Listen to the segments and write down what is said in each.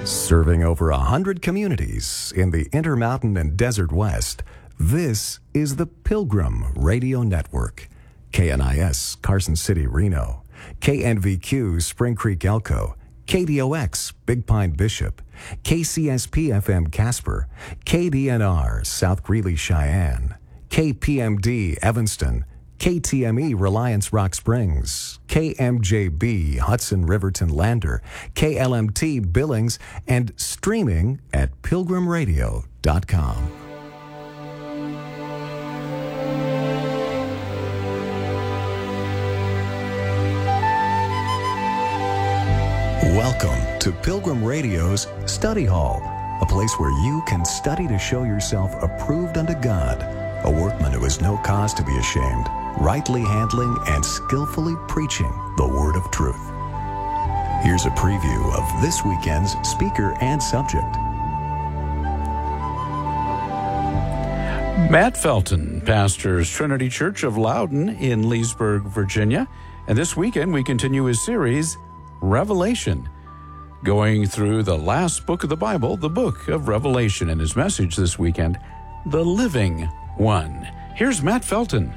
Serving over 100 communities in the Intermountain and Desert West, this is the Pilgrim Radio Network. KNIS, Carson City, Reno. KNVQ, Spring Creek, Elko. KDOX, Big Pine, Bishop. KCSP-FM, Casper. KDNR, South Greeley, Cheyenne. KPMD, Evanston. KTME, Reliance Rock Springs, KMJB, Hudson Riverton Lander, KLMT, Billings, and streaming at pilgrimradio.com. Welcome to Pilgrim Radio's Study Hall, a place where you can study to show yourself approved unto God, a workman who has no cause to be ashamed, rightly handling and skillfully preaching the word of truth. Here's a preview of this weekend's speaker and subject. Matt Felton pastors Trinity Church of Loudon in Leesburg, Virginia. And this weekend we continue his series, Revelation, going through the last book of the Bible, the book of Revelation, and his message this weekend, The Living One. Here's Matt Felton.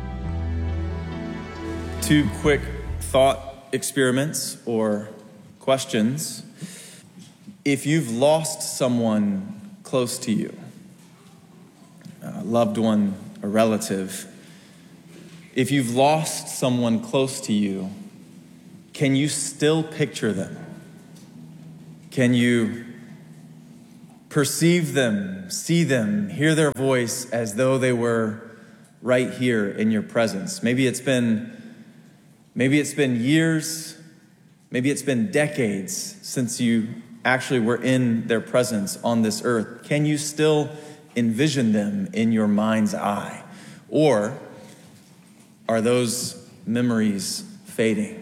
Two quick thought experiments or questions. If you've lost someone close to you, a loved one, a relative, if you've lost someone close to you, can you still picture them? Can you perceive them, see them, hear their voice as though they were right here in your presence? Maybe it's been years, maybe it's been decades since you actually were in their presence on this earth. Can you still envision them in your mind's eye? Or are those memories fading?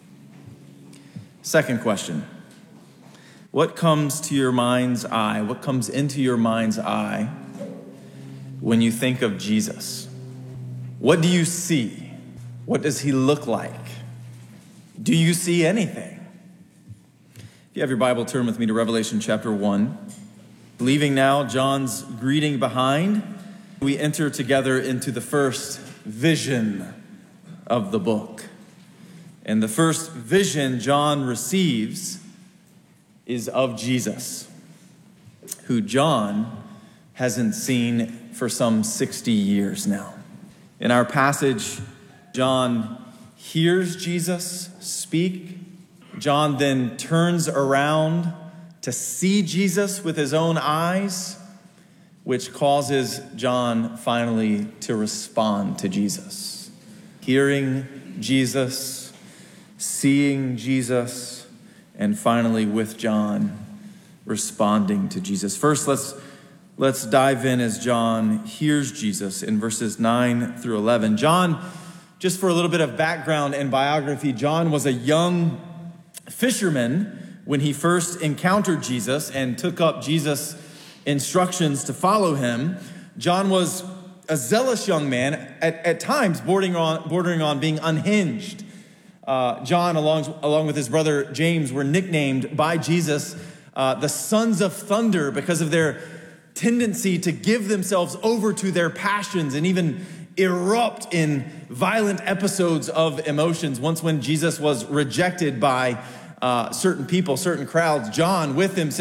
Second question. What comes to your mind's eye? What comes into your mind's eye when you think of Jesus? What do you see? What does he look like? Do you see anything? If you have your Bible, turn with me to Revelation chapter 1. Leaving now John's greeting behind, we enter together into the first vision of the book. And the first vision John receives is of Jesus, who John hasn't seen for some 60 years now. In our passage, John hears Jesus speak. John then turns around to see Jesus with his own eyes, which causes John finally to respond to Jesus. Hearing Jesus, seeing Jesus, and finally with John responding to Jesus. First, let's dive in as John hears Jesus in verses 9 through 11. John, just for a little bit of background and biography, John was a young fisherman when he first encountered Jesus and took up Jesus' instructions to follow him. John was a zealous young man, at times bordering on being unhinged. John, along with his brother James, were nicknamed by Jesus the sons of thunder because of their tendency to give themselves over to their passions and even erupt in violent episodes of emotions. Once when Jesus was rejected by certain people, certain crowds, John with him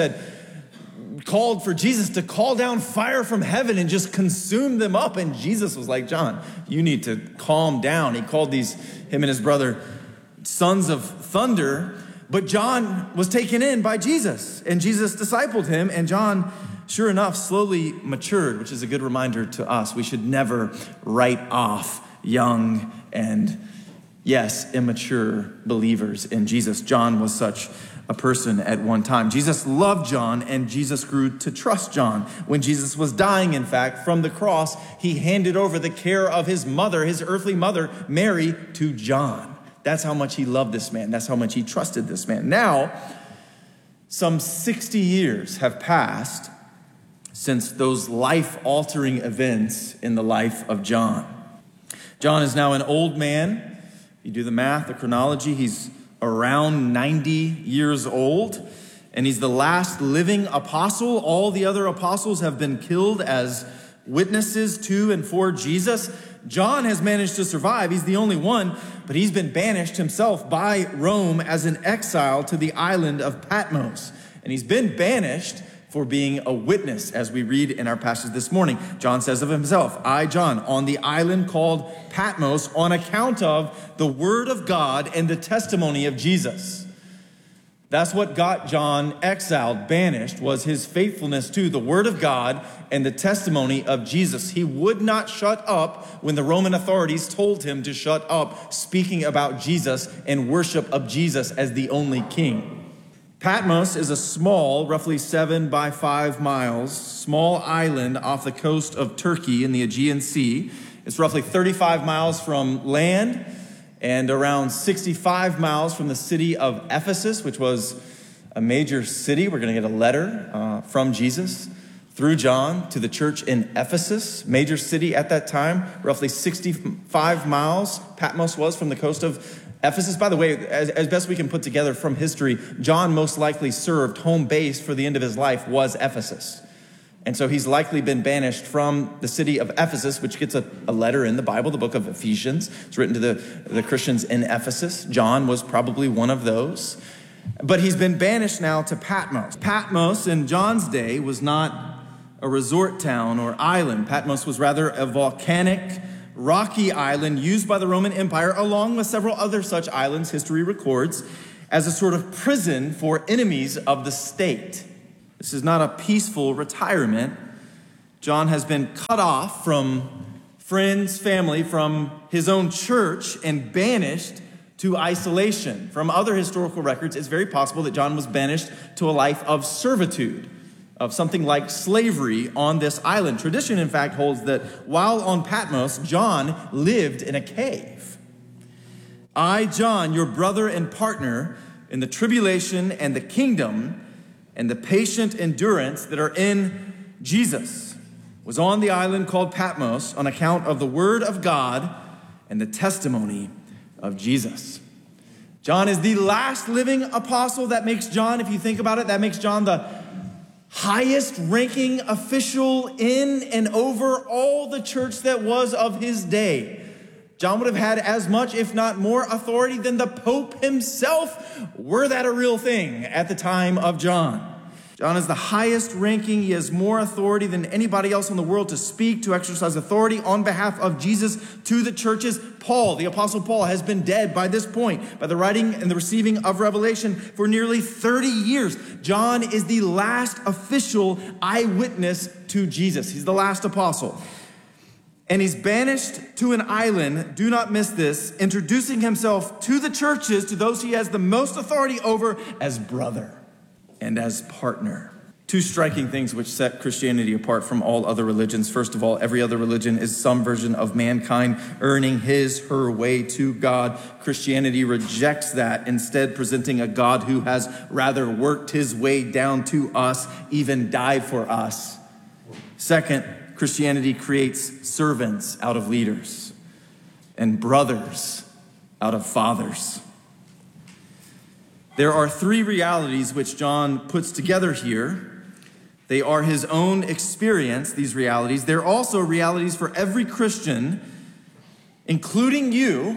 called for Jesus to call down fire from heaven and just consume them up. And Jesus was like, John, you need to calm down. He called him and his brother, sons of thunder. But John was taken in by Jesus, and Jesus discipled him, and John, sure enough, slowly matured, which is a good reminder to us. We should never write off young and, yes, immature believers in Jesus. John was such a person at one time. Jesus loved John, and Jesus grew to trust John. When Jesus was dying, in fact, from the cross, he handed over the care of his mother, his earthly mother, Mary, to John. That's how much he loved this man. That's how much he trusted this man. Now, some 60 years have passed since those life-altering events in the life of John. John is now an old man. You do the math, the chronology, he's around 90 years old. And he's the last living apostle. All the other apostles have been killed as witnesses to and for Jesus. John has managed to survive. He's the only one, but he's been banished himself by Rome as an exile to the island of Patmos. And he's been banished for being a witness, as we read in our passage this morning. John says of himself, I, John, on the island called Patmos, on account of the word of God and the testimony of Jesus. That's what got John exiled, banished, was his faithfulness to the word of God and the testimony of Jesus. He would not shut up when the Roman authorities told him to shut up, speaking about Jesus and worship of Jesus as the only king. Patmos is a small, roughly 7 by 5 miles, small island off the coast of Turkey in the Aegean Sea. It's roughly 35 miles from land and around 65 miles from the city of Ephesus, which was a major city. We're going to get a letter from Jesus through John to the church in Ephesus, major city at that time, roughly 65 miles Patmos was from the coast of Ephesus. By the way, as best we can put together from history, John most likely served home base for the end of his life was Ephesus. And so he's likely been banished from the city of Ephesus, which gets a letter in the Bible, the book of Ephesians. It's written to the Christians in Ephesus. John was probably one of those. But he's been banished now to Patmos. Patmos in John's day was not a resort town or island. Patmos was rather a volcanic, rocky island used by the Roman Empire, along with several other such islands, history records, as a sort of prison for enemies of the state. This is not a peaceful retirement. John has been cut off from friends, family, from his own church, and banished to isolation. From other historical records, it's very possible that John was banished to a life of servitude, of something like slavery on this island. Tradition, in fact, holds that while on Patmos, John lived in a cave. I, John, your brother and partner in the tribulation and the kingdom and the patient endurance that are in Jesus, was on the island called Patmos on account of the word of God and the testimony of Jesus. John is the last living apostle. That makes John, if you think about it, that makes John the highest ranking official in and over all the church that was of his day. John would have had as much, if not more, authority than the Pope himself, were that a real thing at the time of John. John is the highest ranking. He has more authority than anybody else in the world to speak, to exercise authority on behalf of Jesus to the churches. Paul, the Apostle Paul, has been dead by this point, by the writing and the receiving of Revelation, for nearly 30 years. John is the last official eyewitness to Jesus. He's the last apostle. And he's banished to an island, do not miss this, introducing himself to the churches, to those he has the most authority over, as brother and as partner. Two striking things which set Christianity apart from all other religions. First of all, every other religion is some version of mankind earning his, her way to God. Christianity rejects that, instead presenting a God who has rather worked his way down to us, even died for us. Second, Christianity creates servants out of leaders and brothers out of fathers. There are three realities which John puts together here. They are his own experience, these realities. They're also realities for every Christian, including you,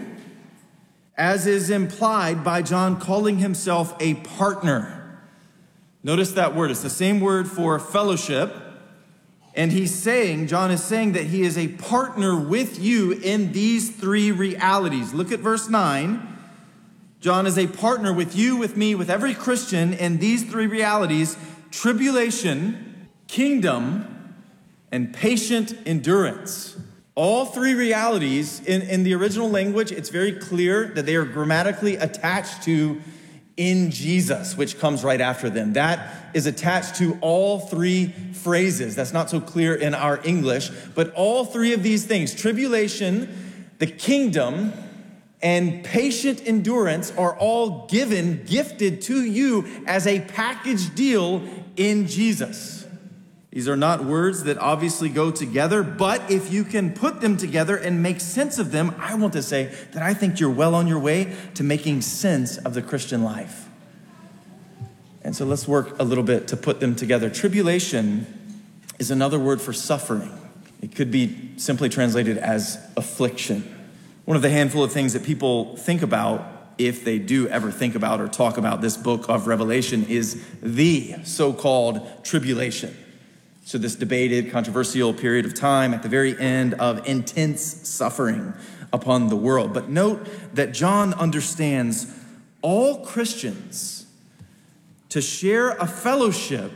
as is implied by John calling himself a partner. Notice that word. It's the same word for fellowship. And John is saying that he is a partner with you in these three realities. Look at verse 9. John is a partner with you, with me, with every Christian in these three realities: tribulation, kingdom, and patient endurance. All three realities, in the original language, it's very clear that they are grammatically attached to in Jesus, which comes right after them. That is attached to all three phrases. That's not so clear in our English, but all three of these things, tribulation, the kingdom, and patient endurance, are all gifted to you as a package deal in Jesus. These are not words that obviously go together, but if you can put them together and make sense of them, I want to say that I think you're well on your way to making sense of the Christian life. And so let's work a little bit to put them together. Tribulation is another word for suffering. It could be simply translated as affliction. One of the handful of things that people think about, if they do ever think about or talk about this book of Revelation, is the so-called tribulation. So this debated, controversial period of time at the very end of intense suffering upon the world. But note that John understands all Christians to share a fellowship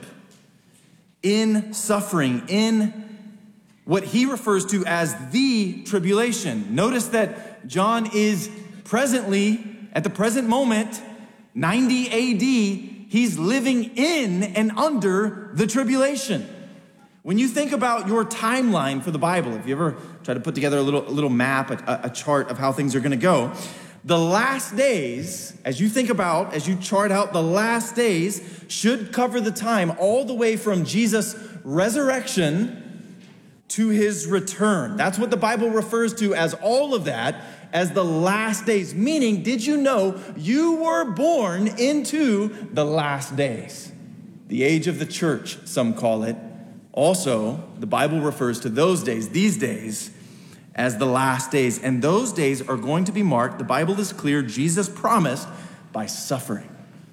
in suffering, in what he refers to as the tribulation. Notice that John is presently, at the present moment, 90 AD, he's living in and under the tribulation. When you think about your timeline for the Bible, if you ever try to put together a little map, a chart of how things are going to go, the last days, as you chart out the last days, should cover the time all the way from Jesus' resurrection to his return. That's what the Bible refers to as all of that, as the last days. Meaning, did you know you were born into the last days? The age of the church, some call it. Also, the Bible refers to those days, these days, as the last days. And those days are going to be marked, the Bible is clear, Jesus promised, by suffering,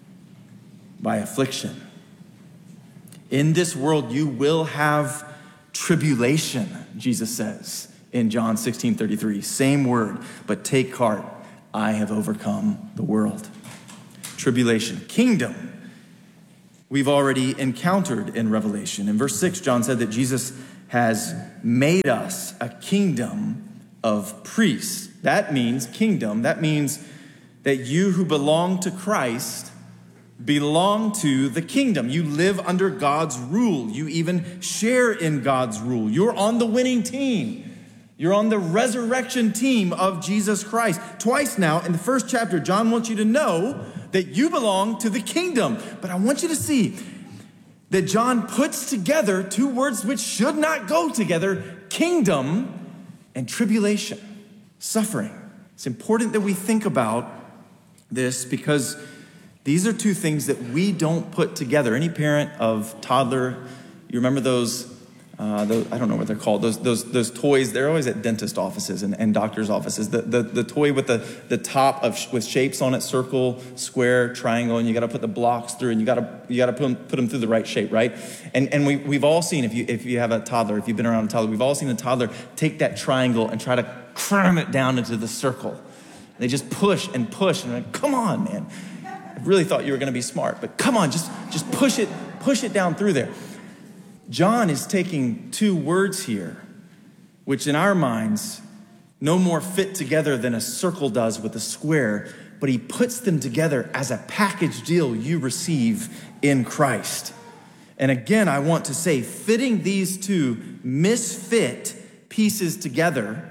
by affliction. In this world, you will have tribulation, Jesus says in John 16:33. Same word, but take heart, I have overcome the world. Tribulation. Kingdom, we've already encountered in Revelation. In verse 6, John said that Jesus has made us a kingdom of priests. That means kingdom. That means that you who belong to Christ belong to the kingdom. You live under God's rule. You even share in God's rule. You're on the winning team. You're on the resurrection team of Jesus Christ. Twice now, in the first chapter, John wants you to know that you belong to the kingdom. But I want you to see that John puts together two words which should not go together: kingdom and tribulation, suffering. It's important that we think about this because these are two things that we don't put together. Any parent of toddler, you remember those I don't know what they're called, those toys, they're always at dentist offices and doctor's offices. The toy with the top with shapes on it, circle, square, triangle, and you got to put the blocks through, and you got to put them through the right shape, right? And we've all seen, if you have a toddler, if you've been around a toddler, we've all seen a toddler take that triangle and try to cram it down into the circle. They just push and push, and like, come on, man. I really thought you were going to be smart, but come on, just push it down through there. John is taking two words here, which in our minds no more fit together than a circle does with a square, but he puts them together as a package deal you receive in Christ. And again, I want to say, fitting these two misfit pieces together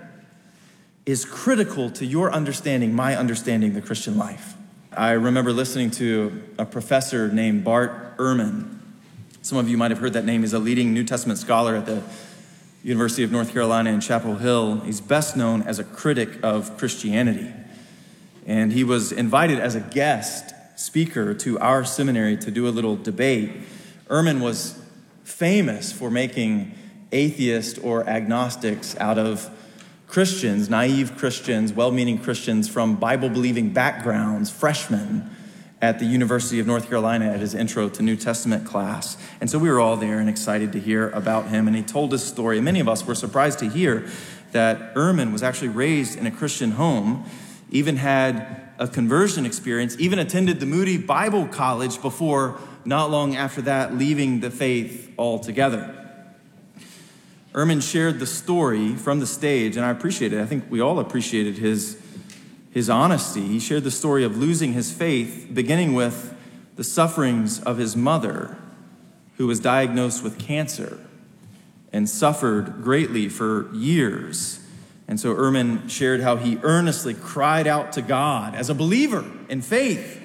is critical to your understanding, my understanding, the Christian life. I remember listening to a professor named Bart Ehrman. Some of you might have heard that name. He's a leading New Testament scholar at the University of North Carolina in Chapel Hill. He's best known as a critic of Christianity. And he was invited as a guest speaker to our seminary to do a little debate. Ehrman was famous for making atheists or agnostics out of Christians, naive Christians, well-meaning Christians from Bible-believing backgrounds, freshmen, at the University of North Carolina at his Intro to New Testament class. And so we were all there and excited to hear about him. And he told his story. And many of us were surprised to hear that Ehrman was actually raised in a Christian home, even had a conversion experience, even attended the Moody Bible College before, not long after that, leaving the faith altogether. Ehrman shared the story from the stage, and I appreciate it. I think we all appreciated his honesty. He shared the story of losing his faith, beginning with the sufferings of his mother, who was diagnosed with cancer and suffered greatly for years. And so Ehrman shared how he earnestly cried out to God as a believer in faith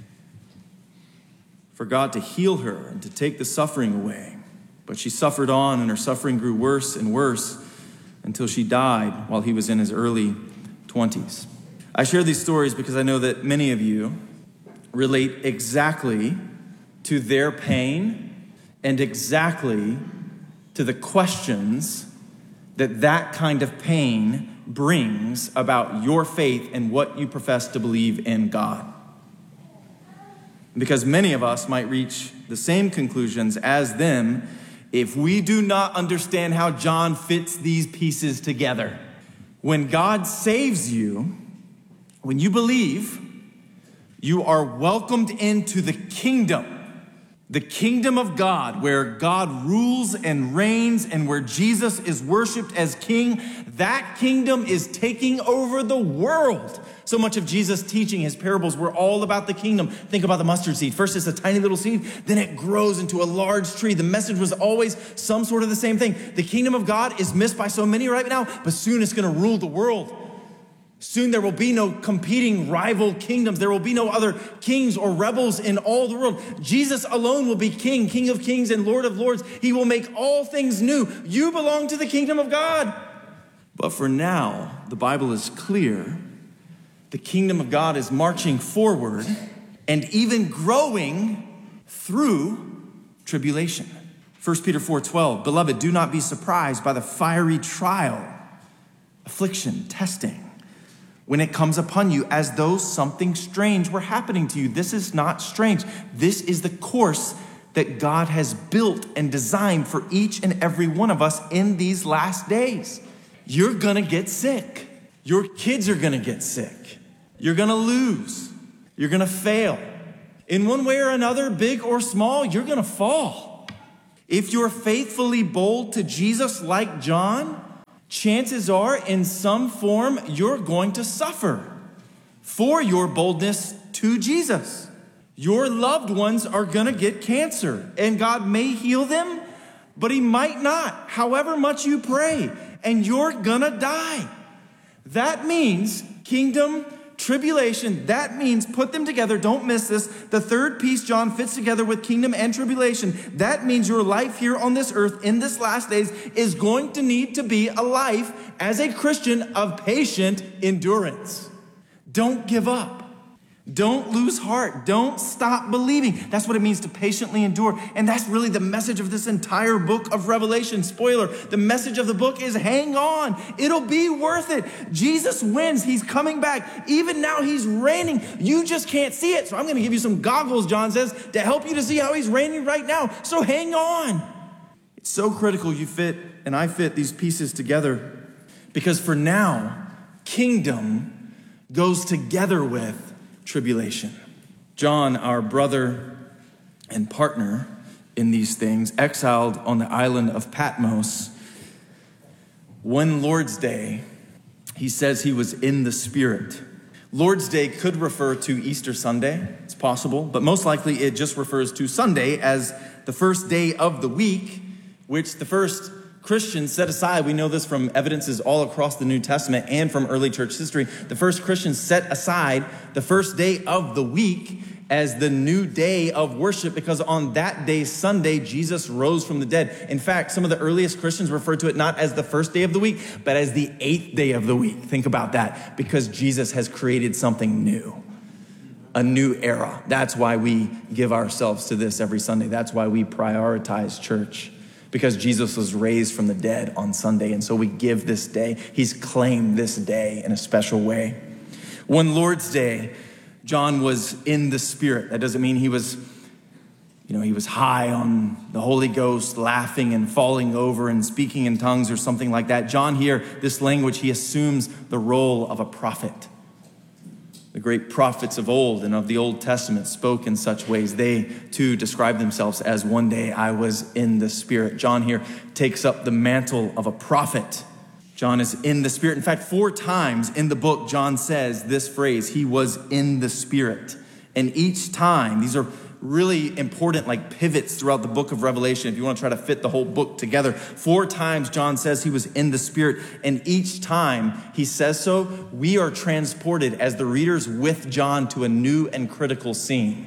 for God to heal her and to take the suffering away. But she suffered on, and her suffering grew worse and worse until she died while he was in his early 20s. I share these stories because I know that many of you relate exactly to their pain and exactly to the questions that kind of pain brings about your faith and what you profess to believe in God. Because many of us might reach the same conclusions as them if we do not understand how John fits these pieces together. When God saves you, when you believe, you are welcomed into the kingdom of God, where God rules and reigns and where Jesus is worshiped as king. That kingdom is taking over the world. So much of Jesus' teaching, his parables, were all about the kingdom. Think about the mustard seed. First it's a tiny little seed, then it grows into a large tree. The message was always some sort of the same thing. The kingdom of God is missed by so many right now, but soon it's going to rule the world. Soon there will be no competing rival kingdoms. There will be no other kings or rebels in all the world. Jesus alone will be king, King of kings and Lord of lords. He will make all things new. You belong to the kingdom of God. But for now, the Bible is clear. The kingdom of God is marching forward and even growing through tribulation. 1 Peter 4:12, beloved, do not be surprised by the fiery trial, affliction, testing, when it comes upon you as though something strange were happening to you. This is not strange. This is the course that God has built and designed for each and every one of us in these last days. You're gonna get sick. Your kids are gonna get sick. You're gonna lose. You're gonna fail. In one way or another, big or small, you're gonna fall. If you're faithfully bold to Jesus like John, chances are in some form you're going to suffer for your boldness to Jesus. Your loved ones are gonna get cancer, and God may heal them, but he might not, however much you pray, and you're gonna die. That means kingdom, tribulation. That means, put them together, don't miss this. The third piece John fits together with kingdom and tribulation. That means your life here on this earth in this last days is going to need to be a life as a Christian of patient endurance. Don't give up. Don't lose heart. Don't stop believing. That's what it means to patiently endure. And that's really the message of this entire book of Revelation. Spoiler, the message of the book is hang on. It'll be worth it. Jesus wins. He's coming back. Even now he's reigning. You just can't see it. So I'm going to give you some goggles, John says, to help you to see how he's reigning right now. So hang on. It's so critical you fit and I fit these pieces together, because for now, kingdom goes together with tribulation. John, our brother and partner in these things, exiled on the island of Patmos, one Lord's Day, he says he was in the Spirit. Lord's Day could refer to Easter Sunday. It's possible, but most likely it just refers to Sunday as the first day of the week, which the first Christians set aside. We know this from evidences all across the New Testament and from early church history. The first Christians set aside the first day of the week as the new day of worship, because on that day, Sunday, Jesus rose from the dead. In fact, some of the earliest Christians referred to it not as the first day of the week, but as the 8th day of the week. Think about that, because Jesus has created something new, a new era. That's why we give ourselves to this every Sunday. That's why we prioritize church, because Jesus was raised from the dead on Sunday. And so we give this day. He's claimed this day in a special way. One Lord's Day, John was in the Spirit. That doesn't mean he was high on the Holy Ghost, laughing and falling over and speaking in tongues or something like that. John here, this language, he assumes the role of a prophet. The great prophets of old and of the Old Testament spoke in such ways. They too describe themselves as one day I was in the Spirit. John here takes up the mantle of a prophet. John is in the Spirit. In fact, 4 times in the book, John says this phrase, he was in the Spirit. And each time, these are really important like pivots throughout the book of Revelation if you want to try to fit the whole book together. 4 times John says he was in the Spirit, and each time he says so, we are transported as the readers with John to a new and critical scene.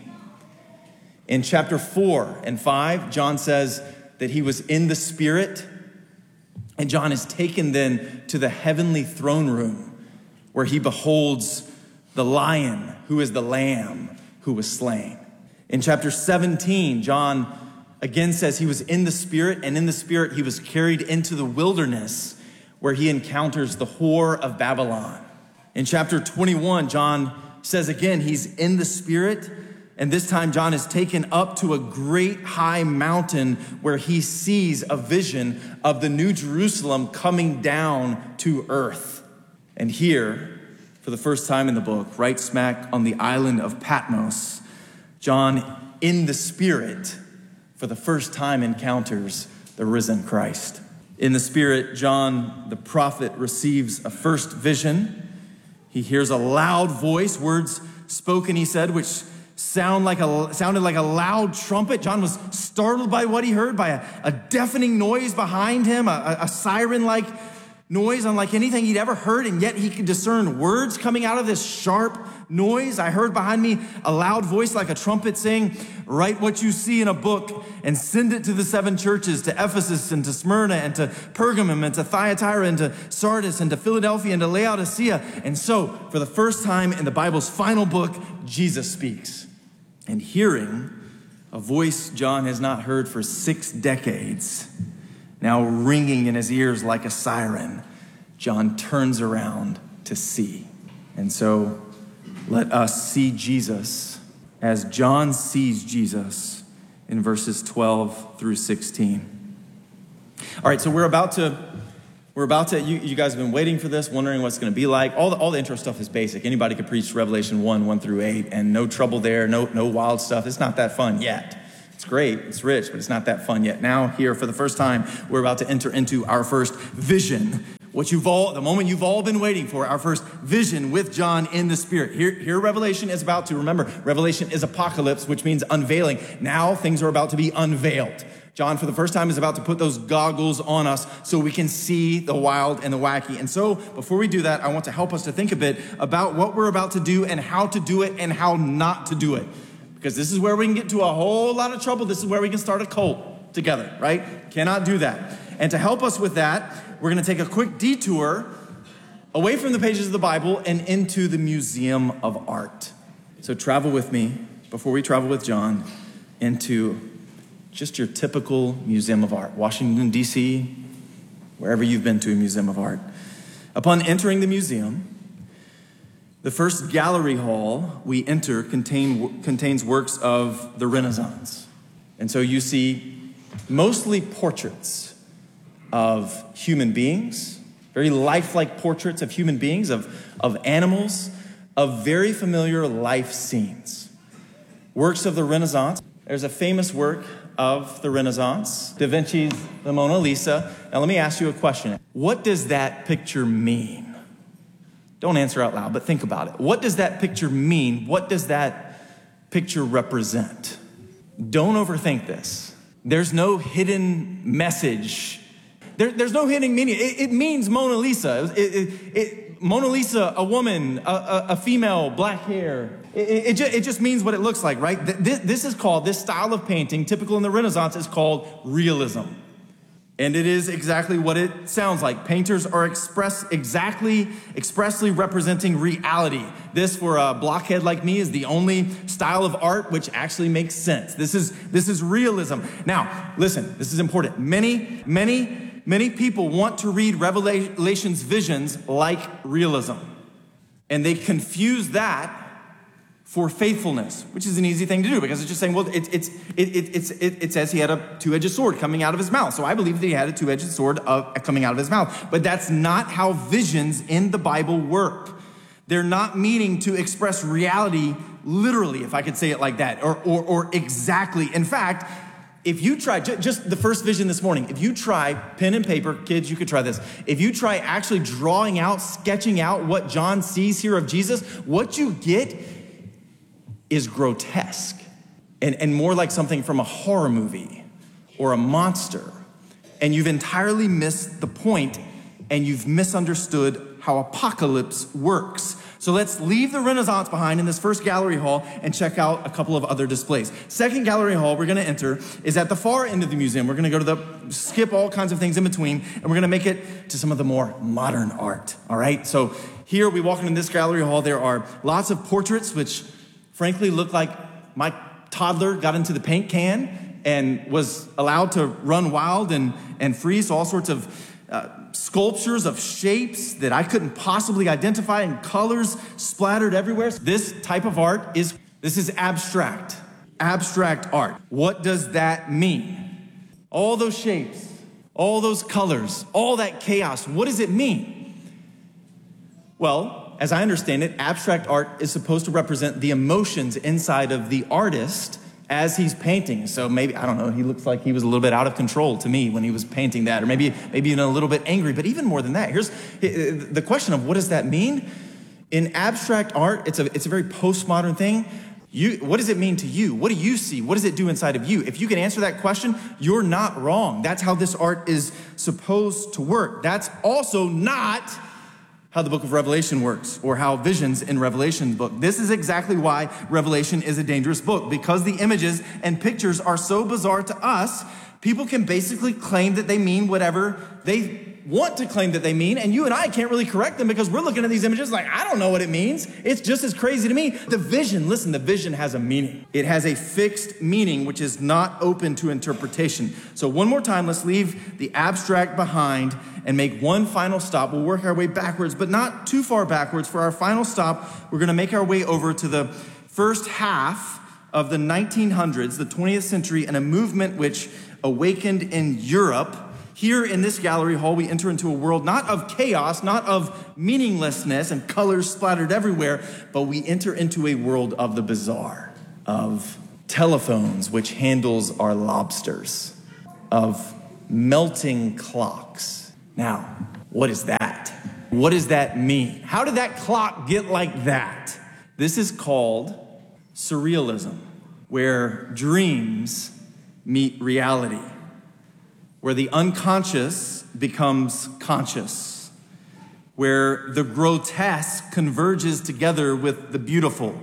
In chapter 4 and 5, John says that he was in the Spirit, and John is taken then to the heavenly throne room where he beholds the Lion who is the Lamb who was slain. In chapter 17, John again says he was in the Spirit, and in the Spirit he was carried into the wilderness where he encounters the whore of Babylon. In chapter 21, John says again he's in the Spirit, and this time John is taken up to a great high mountain where he sees a vision of the New Jerusalem coming down to earth. And here, for the first time in the book, right smack on the island of Patmos, John, in the Spirit, for the first time encounters the risen Christ. In the Spirit, John, the prophet, receives a first vision. He hears a loud voice, words spoken, he said, which sounded like a loud trumpet. John was startled by what he heard, by a deafening noise behind him, a siren-like noise unlike anything he'd ever heard, and yet he could discern words coming out of this sharp noise. I heard behind me a loud voice like a trumpet saying, "Write what you see in a book and send it to the 7 churches, to Ephesus and to Smyrna and to Pergamum and to Thyatira and to Sardis and to Philadelphia and to Laodicea." And so, for the first time in the Bible's final book, Jesus speaks. And hearing a voice John has not heard for 6 decades, now ringing in his ears like a siren, John turns around to see. And so let us see Jesus as John sees Jesus in verses 12 through 16. All right, so we're about to, you guys have been waiting for this, wondering what it's going to be like. All the intro stuff is basic. Anybody could preach Revelation 1 through 8, and no trouble there, no wild stuff. It's not that fun yet. It's great, it's rich, but it's not that fun yet. Now, here, for the first time, we're about to enter into our first vision. The moment you've all been waiting for, our first vision with John in the Spirit. Here Revelation is about to, remember, Revelation is apocalypse, which means unveiling. Now, things are about to be unveiled. John, for the first time, is about to put those goggles on us so we can see the wild and the wacky. And so, before we do that, I want to help us to think a bit about what we're about to do and how to do it and how not to do it. Because this is where we can get into a whole lot of trouble. This is where we can start a cult together, right? Cannot do that. And to help us with that, we're going to take a quick detour away from the pages of the Bible and into the Museum of Art. So travel with me, before we travel with John, into just your typical Museum of Art. Washington, D.C., wherever you've been to a Museum of Art. Upon entering the museum, the first gallery hall we enter contains works of the Renaissance. And so you see mostly portraits of human beings, very lifelike portraits of human beings, of animals, of very familiar life scenes. Works of the Renaissance. There's a famous work of the Renaissance, Da Vinci's The Mona Lisa. Now let me ask you a question. What does that picture mean? Don't answer out loud, but think about it. What does that picture mean? What does that picture represent? Don't overthink this. There's no hidden message. There's no hidden meaning. It means Mona Lisa. Mona Lisa, a woman, a female, black hair. It just means what it looks like, right? This style of painting, typical in the Renaissance, is called realism. And it is exactly what it sounds like. Painters are expressly representing reality. This, for a blockhead like me, is the only style of art which actually makes sense. This is realism. Now, listen, this is important. Many people want to read Revelation's visions like realism. And they confuse that for faithfulness, which is an easy thing to do, because it's just saying, well, it says he had a two-edged sword coming out of his mouth. So I believe that he had a two-edged sword coming out of his mouth. But that's not how visions in the Bible work. They're not meaning to express reality literally, if I could say it like that, or exactly. In fact, if you try, just the first vision this morning, if you try pen and paper, kids, you could try this. If you try actually sketching out what John sees here of Jesus, what you get is grotesque and more like something from a horror movie or a monster. And you've entirely missed the point, and you've misunderstood how apocalypse works. So let's leave the Renaissance behind in this first gallery hall and check out a couple of other displays. Second gallery hall we're going to enter is at the far end of the museum. We're going to go to skip all kinds of things in between, and we're going to make it to some of the more modern art. All right. So here we walk into this gallery hall. There are lots of portraits which frankly look like my toddler got into the paint can and was allowed to run wild and free. So all sorts of sculptures of shapes that I couldn't possibly identify and colors splattered everywhere. This type of art is abstract art. What does that mean? All those shapes, all those colors, all that chaos, what does it mean? Well, as I understand it, abstract art is supposed to represent the emotions inside of the artist as he's painting. So maybe, I don't know, he looks like he was a little bit out of control to me when he was painting that, or maybe even a little bit angry. But even more than that, here's the question of what does that mean? In abstract art, it's a very postmodern thing. What does it mean to you? What do you see? What does it do inside of you? If you can answer that question, you're not wrong. That's how this art is supposed to work. That's also not how the book of Revelation works, or how visions in Revelation book. This is exactly why Revelation is a dangerous book, because the images and pictures are so bizarre to us, people can basically claim that they mean whatever they want to claim that they mean, and you and I can't really correct them because we're looking at these images like, I don't know what it means. It's just as crazy to me. The vision has a meaning. It has a fixed meaning, which is not open to interpretation. So one more time, let's leave the abstract behind and make one final stop. We'll work our way backwards, but not too far backwards. For our final stop, we're going to make our way over to the first half of the 1900s, the 20th century, and a movement which awakened in Europe. Here in this gallery hall, we enter into a world not of chaos, not of meaninglessness and colors splattered everywhere, but we enter into a world of the bizarre, of telephones, which handles our lobsters, of melting clocks. Now, what is that? What does that mean? How did that clock get like that? This is called surrealism, where dreams meet reality, where the unconscious becomes conscious, where the grotesque converges together with the beautiful.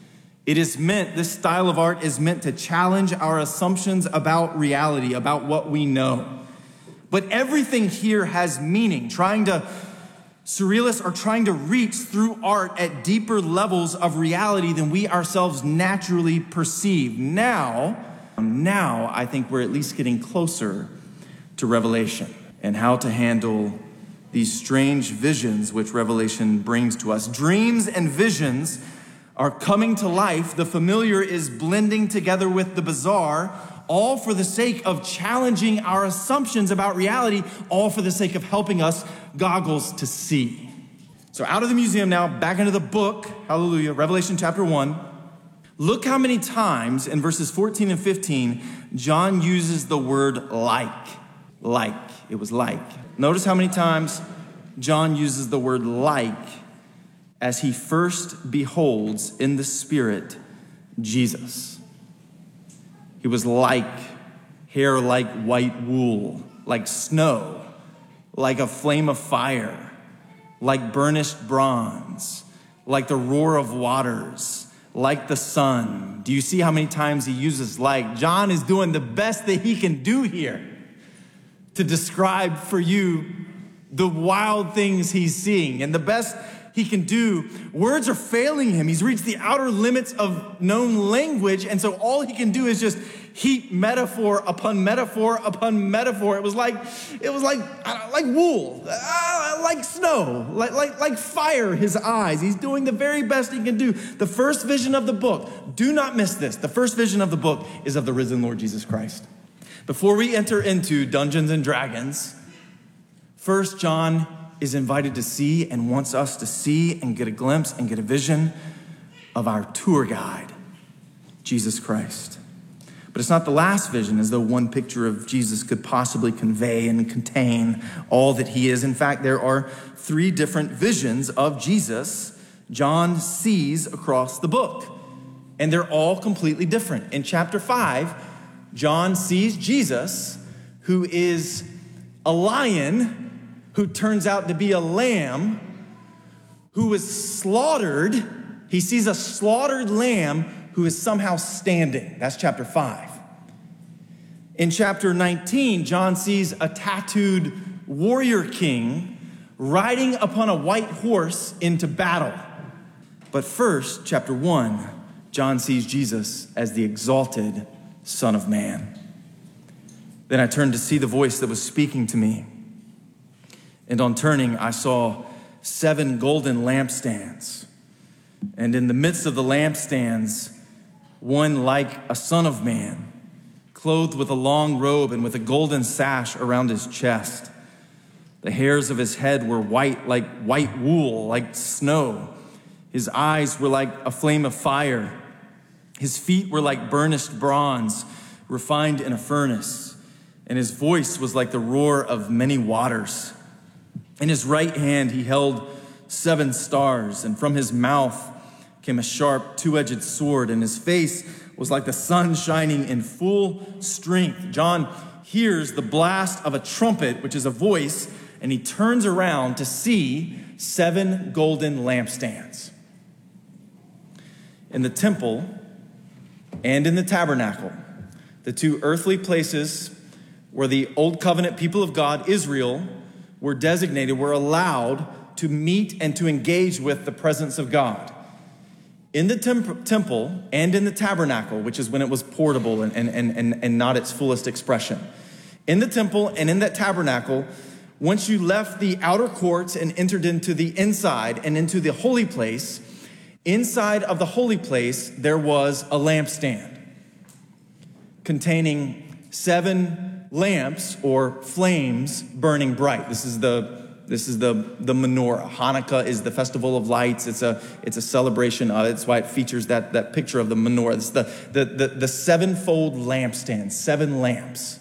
This style of art is meant to challenge our assumptions about reality, about what we know. But everything here has meaning. Surrealists are trying to reach through art at deeper levels of reality than we ourselves naturally perceive. Now I think we're at least getting closer to Revelation and how to handle these strange visions which Revelation brings to us. Dreams and visions are coming to life. The familiar is blending together with the bizarre, all for the sake of challenging our assumptions about reality, all for the sake of helping us goggles to see. So out of the museum now, back into the book, hallelujah, Revelation chapter 1. Look how many times in verses 14 and 15, John uses the word like. It was like. Notice how many times John uses the word like as he first beholds in the Spirit Jesus. He was like hair like white wool, like snow, like a flame of fire, like burnished bronze, like the roar of waters, like the sun. Do you see how many times he uses like? John is doing the best that he can do here to describe for you the wild things he's seeing. And the best he can do, words are failing him. He's reached the outer limits of known language, and so all he can do is just heap metaphor upon metaphor upon metaphor. It was like wool, like snow, like fire, his eyes. He's doing the very best he can do. The first vision of the book, do not miss this. The first vision of the book is of the risen Lord Jesus Christ. Before we enter into Dungeons and Dragons, first John is invited to see and wants us to see and get a glimpse and get a vision of our tour guide, Jesus Christ. But it's not the last vision, as though one picture of Jesus could possibly convey and contain all that he is. In fact, there are 3 different visions of Jesus John sees across the book, and they're all completely different. In chapter 5, John sees Jesus, who is a lion who turns out to be a lamb, who was slaughtered. He sees a slaughtered lamb who is somehow standing. That's chapter 5. In chapter 19, John sees a tattooed warrior king riding upon a white horse into battle. But first, chapter 1, John sees Jesus as the exalted Son of Man. Then I turned to see the voice that was speaking to me. And on turning, I saw 7 golden lampstands. And in the midst of the lampstands, one like a son of man, clothed with a long robe and with a golden sash around his chest. The hairs of his head were white like white wool, like snow. His eyes were like a flame of fire. His feet were like burnished bronze, refined in a furnace. And his voice was like the roar of many waters. In his right hand he held 7 stars, and from his mouth came a sharp 2-edged sword, and his face was like the sun shining in full strength. John hears the blast of a trumpet, which is a voice, and he turns around to see 7 golden lampstands. In the temple and in the tabernacle, the 2 earthly places where the Old Covenant people of God, Israel, were designated, were allowed to meet and to engage with the presence of God. In the temple and in the tabernacle, which is when it was portable and not its fullest expression. In the temple and in that tabernacle, once you left the outer courts and entered into the inside and into the holy place, inside of the holy place, there was a lampstand containing 7 lamps or flames burning bright. This is the menorah. Hanukkah is the festival of lights. It's a celebration of it. It's why it features that picture of the menorah. It's the 7-fold lampstand, 7 lamps.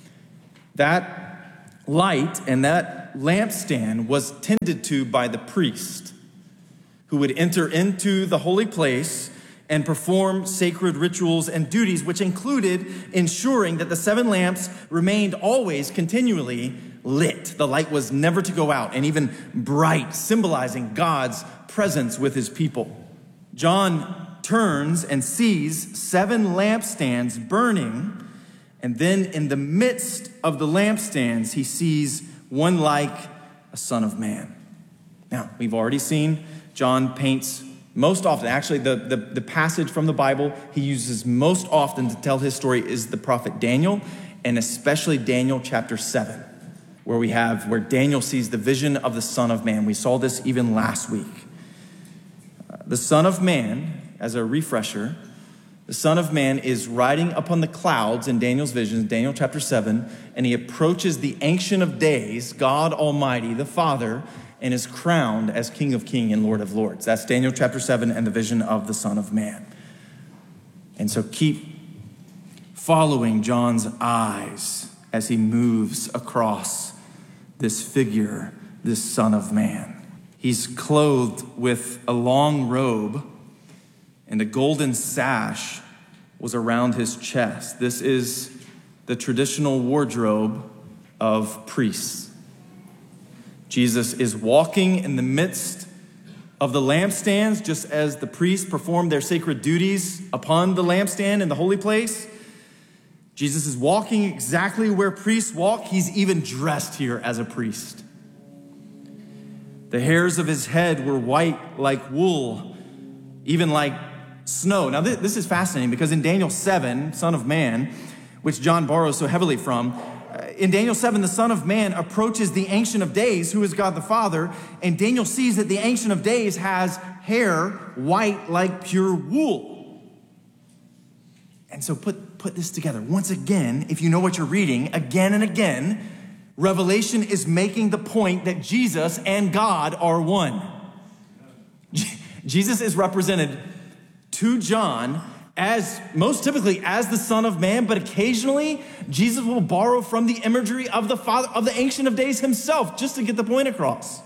That light and that lampstand was tended to by the priest, who would enter into the holy place and perform sacred rituals and duties, which included ensuring that the 7 lamps remained always continually lit. The light was never to go out, and even bright, symbolizing God's presence with his people. John turns and sees 7 lampstands burning, and then in the midst of the lampstands, he sees one like a son of man. Now, we've already seen John paints most often, actually the passage from the Bible he uses most often to tell his story is the prophet Daniel, and especially Daniel chapter 7, where Daniel sees the vision of the Son of Man. We saw this even last week. The Son of Man, as a refresher, the Son of Man is riding upon the clouds in Daniel's vision, Daniel chapter 7, and he approaches the Ancient of Days, God Almighty, the Father, and is crowned as King of Kings and Lord of Lords. That's Daniel chapter 7 and the vision of the Son of Man. And so keep following John's eyes as he moves across this figure, this Son of Man. He's clothed with a long robe, and a golden sash was around his chest. This is the traditional wardrobe of priests. Jesus is walking in the midst of the lampstands, just as the priests performed their sacred duties upon the lampstand in the holy place. Jesus is walking exactly where priests walk. He's even dressed here as a priest. The hairs of his head were white like wool, even like snow. Now, this is fascinating because in Daniel 7, Son of Man, which John borrows so heavily from, in Daniel 7, the Son of Man approaches the Ancient of Days, who is God the Father, and Daniel sees that the Ancient of Days has hair white like pure wool. And so put this together. Once again, if you know what you're reading, again and again, Revelation is making the point that Jesus and God are one. Jesus is represented to John as most typically as the Son of Man, but occasionally Jesus will borrow from the imagery of the Father, of the Ancient of Days himself, just to get the point across.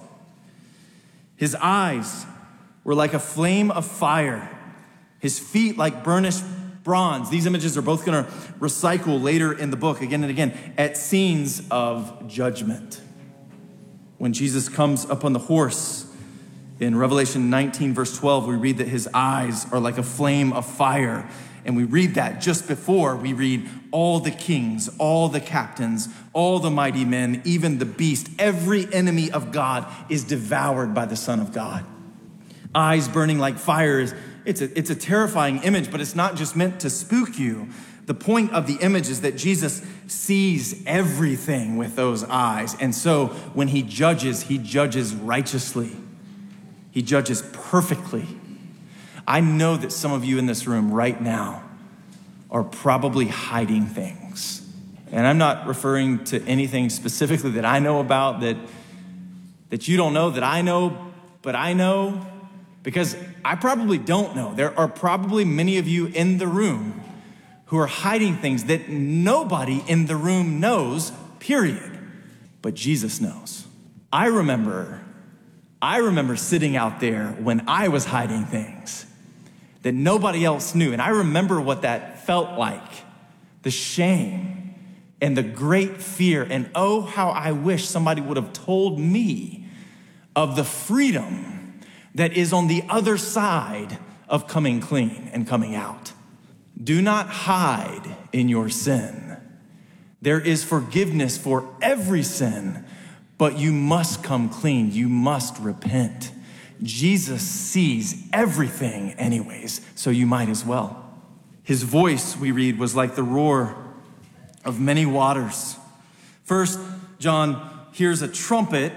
His eyes were like a flame of fire, his feet like burnished bronze. These images are both going to recycle later in the book again and again at scenes of judgment. When Jesus comes up on the horse, in Revelation 19, verse 12, we read that his eyes are like a flame of fire. And we read that just before we read all the kings, all the captains, all the mighty men, even the beast, every enemy of God is devoured by the Son of God. Eyes burning like fire It's a terrifying image, but it's not just meant to spook you. The point of the image is that Jesus sees everything with those eyes. And so when he judges righteously. He judges perfectly. I know that some of you in this room right now are probably hiding things. And I'm not referring to anything specifically that I know about that you don't know, that I know, but I know, because I probably don't know. There are probably many of you in the room who are hiding things that nobody in the room knows, period. But Jesus knows. I remember sitting out there when I was hiding things that nobody else knew. And I remember what that felt like, the shame and the great fear. And oh, how I wish somebody would have told me of the freedom that is on the other side of coming clean and coming out. Do not hide in your sin. There is forgiveness for every sin, but you must come clean. You must repent. Jesus sees everything anyways, so you might as well. His voice, we read, was like the roar of many waters. First, John hears a trumpet,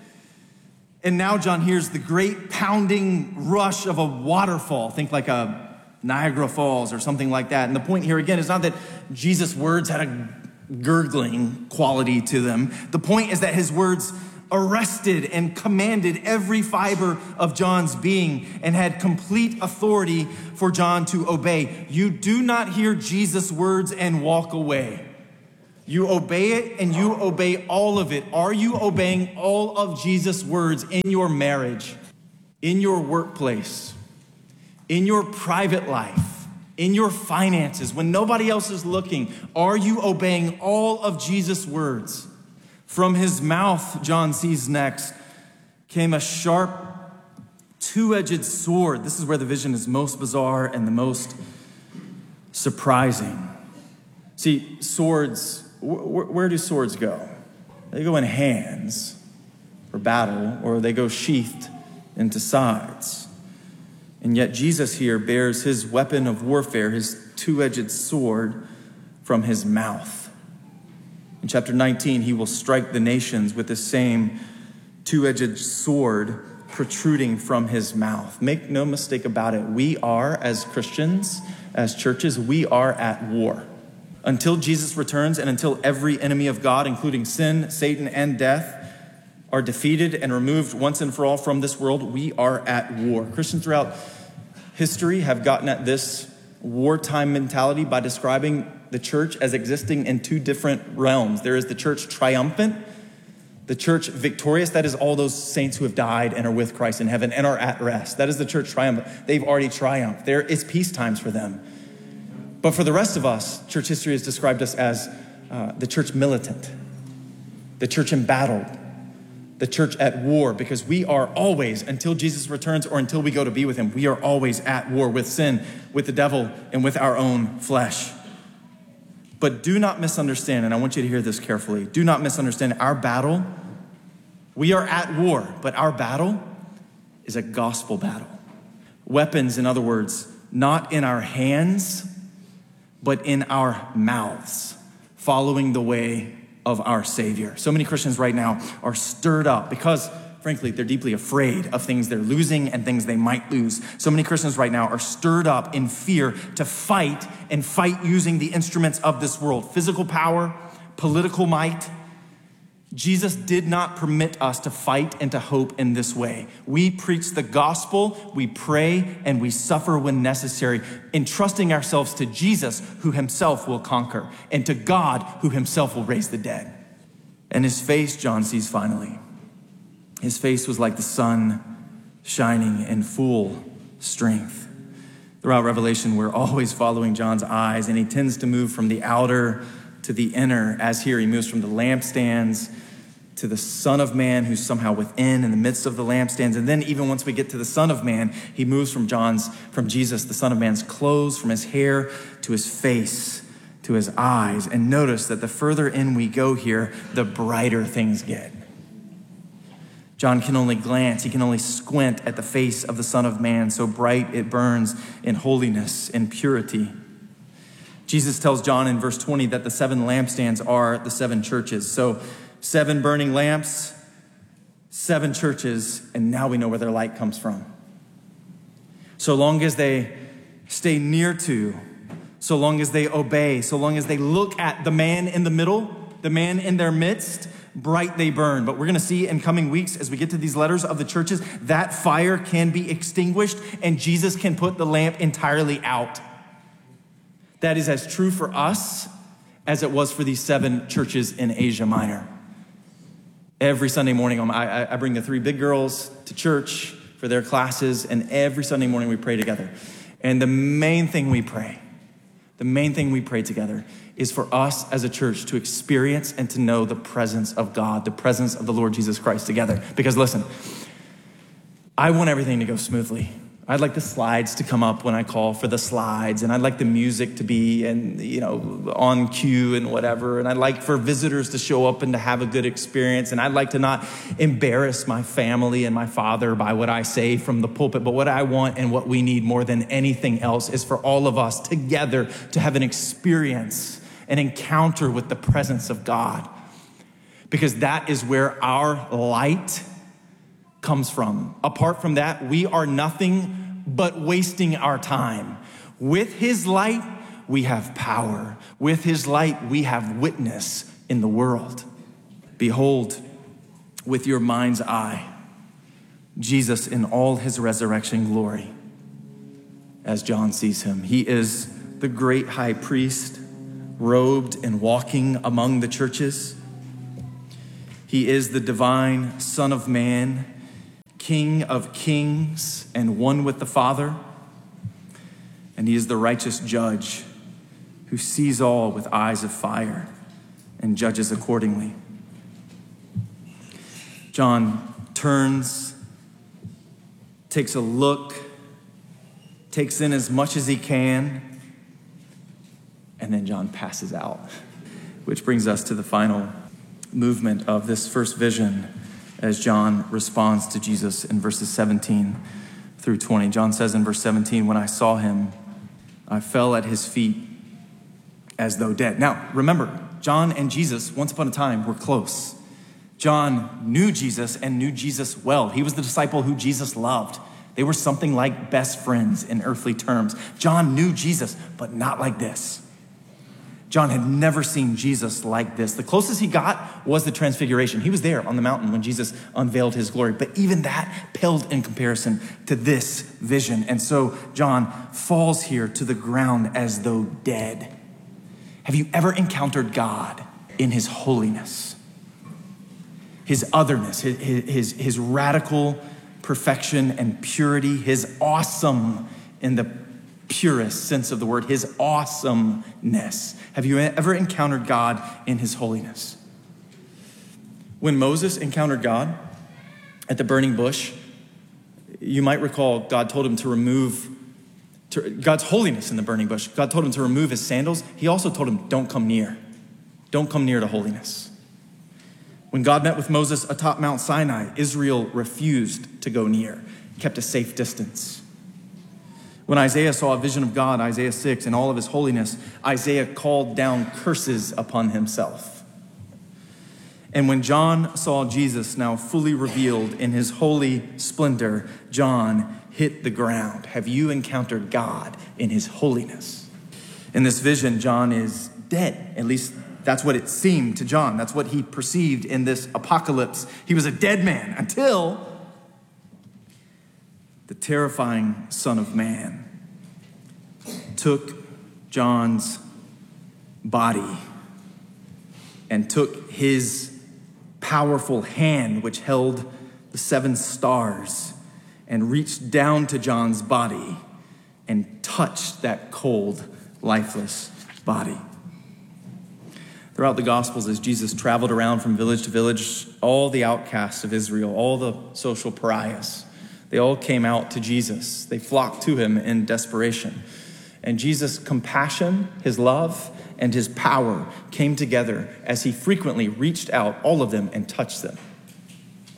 and now John hears the great pounding rush of a waterfall. Think like a Niagara Falls or something like that. And the point here again is not that Jesus' words had a gurgling quality to them. The point is that his words arrested and commanded every fiber of John's being and had complete authority for John to obey. You do not hear Jesus' words and walk away. You obey it, and you obey all of it. Are you obeying all of Jesus' words in your marriage, in your workplace, in your private life, in your finances, when nobody else is looking? Are you obeying all of Jesus' words? From his mouth, John sees next, came a sharp, two-edged sword. This is where the vision is most bizarre and the most surprising. See, swords, where do swords go? They go in hands for battle, or they go sheathed into sides. And yet Jesus here bears his weapon of warfare, his two-edged sword, from his mouth. In chapter 19, he will strike the nations with the same two-edged sword protruding from his mouth. Make no mistake about it. We are, as Christians, as churches, we are at war. Until Jesus returns and until every enemy of God, including sin, Satan, and death, are defeated and removed once and for all from this world, we are at war. Christians throughout history have gotten at this wartime mentality by describing the church as existing in two different realms. There is the church triumphant, the church victorious. That is all those saints who have died and are with Christ in heaven and are at rest. That is the church triumphant. They've already triumphed. There is peace times for them. But for the rest of us, church history has described us as the church militant, the church embattled, the church at war, because we are always, until Jesus returns or until we go to be with him, we are always at war with sin, with the devil, and with our own flesh. But do not misunderstand, and I want you to hear this carefully. Do not misunderstand our battle. We are at war, but our battle is a gospel battle. Weapons, in other words, not in our hands, but in our mouths, following the way of our Savior. So many Christians right now are stirred up because, frankly, they're deeply afraid of things they're losing and things they might lose. So many Christians right now are stirred up in fear to fight and fight using the instruments of this world. Physical power, political might. Jesus did not permit us to fight and to hope in this way. We preach the gospel, we pray, and we suffer when necessary, entrusting ourselves to Jesus, who himself will conquer, and to God, who himself will raise the dead. And his face, John sees finally. His face was like the sun shining in full strength. Throughout Revelation, we're always following John's eyes, and he tends to move from the outer to the inner. As here, he moves from the lampstands to the Son of Man, who's somehow within, in the midst of the lampstands. And then even once we get to the Son of Man, he moves from Jesus, the Son of Man's clothes, from his hair to his face, to his eyes. And notice that the further in we go here, the brighter things get. John can only glance, he can only squint at the face of the Son of Man, so bright it burns in holiness and purity. Jesus tells John in verse 20 that the 7 lampstands are the 7 churches. So 7 burning lamps, 7 churches, and now we know where their light comes from. So long as they stay near to, so long as they obey, so long as they look at the man in the middle, the man in their midst, bright they burn. But we're going to see in coming weeks as we get to these letters of the churches, that fire can be extinguished and Jesus can put the lamp entirely out. That is as true for us as it was for these 7 churches in Asia Minor. Every Sunday morning, I bring the 3 big girls to church for their classes, and every Sunday morning we pray together. And the main thing we pray together is for us as a church to experience and to know the presence of God, the presence of the Lord Jesus Christ together. Because listen, I want everything to go smoothly. I'd like the slides to come up when I call for the slides, and I'd like the music to be on cue and whatever, and I'd like for visitors to show up and to have a good experience, and I'd like to not embarrass my family and my father by what I say from the pulpit, but what I want and what we need more than anything else is for all of us together to have an experience, an encounter with the presence of God, because that is where our light comes from. Apart from that, we are nothing but wasting our time. With his light, we have power. With his light, we have witness in the world. Behold, with your mind's eye, Jesus in all his resurrection glory, as John sees him. He is the great high priest, robed and walking among the churches. He is the divine Son of Man, King of kings and one with the Father. And he is the righteous judge who sees all with eyes of fire and judges accordingly. John turns, takes a look, takes in as much as he can, and then John passes out, which brings us to the final movement of this first vision as John responds to Jesus in verses 17 through 20. John says in verse 17, when I saw him, I fell at his feet as though dead. Now, remember, John and Jesus, once upon a time, were close. John knew Jesus and knew Jesus well. He was the disciple who Jesus loved. They were something like best friends in earthly terms. John knew Jesus, but not like this. John had never seen Jesus like this. The closest he got was the transfiguration. He was there on the mountain when Jesus unveiled his glory, but even that paled in comparison to this vision. And so John falls here to the ground as though dead. Have you ever encountered God in his holiness, his otherness, his radical perfection and purity, his awesome in the purest sense of the word, his awesomeness? Have you ever encountered God in his holiness? When Moses encountered God at the burning bush, you might recall God told him to remove God's holiness in the burning bush. God told him to remove his sandals. He also told him, don't come near. Don't come near to holiness. When God met with Moses atop Mount Sinai, Israel refused to go near, kept a safe distance. When Isaiah saw a vision of God, Isaiah 6, in all of his holiness, Isaiah called down curses upon himself. And when John saw Jesus now fully revealed in his holy splendor, John hit the ground. Have you encountered God in his holiness? In this vision, John is dead. At least that's what it seemed to John. That's what he perceived in this apocalypse. He was a dead man until the terrifying Son of Man took John's body and took his powerful hand, which held the 7 stars, and reached down to John's body and touched that cold, lifeless body. Throughout the Gospels, as Jesus traveled around from village to village, all the outcasts of Israel, all the social pariahs, they all came out to Jesus. They flocked to him in desperation. And Jesus' compassion, his love, and his power came together as he frequently reached out, all of them, and touched them.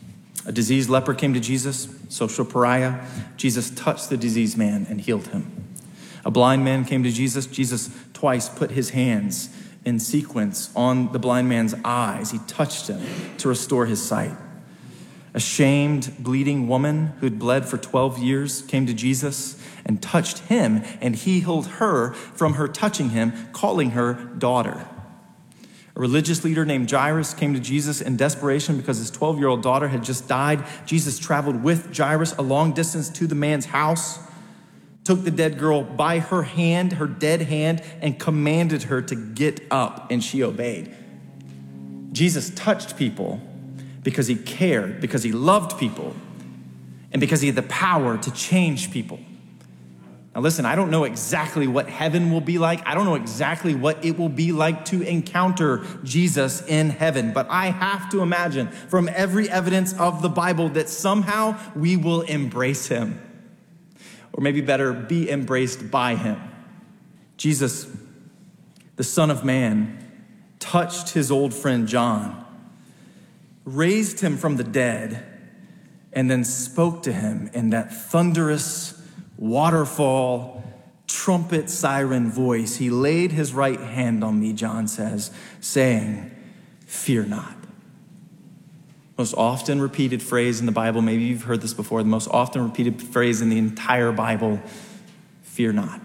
A diseased leper came to Jesus, social pariah. Jesus touched the diseased man and healed him. A blind man came to Jesus. Jesus twice put his hands in sequence on the blind man's eyes. He touched him to restore his sight. A shamed, bleeding woman who'd bled for 12 years came to Jesus and touched him, and he healed her from her touching him, calling her daughter. A religious leader named Jairus came to Jesus in desperation because his 12-year-old daughter had just died. Jesus traveled with Jairus a long distance to the man's house, took the dead girl by her hand, her dead hand, and commanded her to get up, and she obeyed. Jesus touched people because he cared, because he loved people, and because he had the power to change people. Now listen, I don't know exactly what heaven will be like. I don't know exactly what it will be like to encounter Jesus in heaven. But I have to imagine from every evidence of the Bible that somehow we will embrace him. Or maybe better, be embraced by him. Jesus, the Son of Man, touched his old friend John, raised him from the dead, and then spoke to him in that thunderous waterfall, trumpet siren voice. He laid his right hand on me, John says, saying, "Fear not." Most often repeated phrase in the Bible, maybe you've heard this before, the most often repeated phrase in the entire Bible, fear not.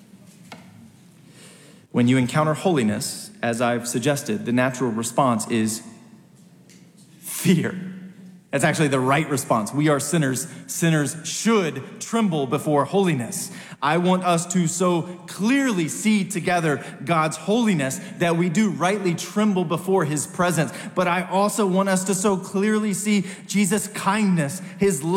When you encounter holiness, as I've suggested, the natural response is fear. That's actually the right response. We are sinners. Sinners should tremble before holiness. I want us to so clearly see together God's holiness that we do rightly tremble before his presence. But I also want us to so clearly see Jesus' kindness, his love.